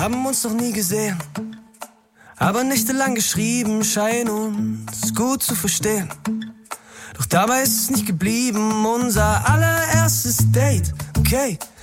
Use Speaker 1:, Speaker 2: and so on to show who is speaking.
Speaker 1: haben uns noch nie gesehen, aber nächtelang geschrieben, scheinen uns gut zu verstehen. Doch dabei ist es nicht geblieben, unser allererstes Date. Okay,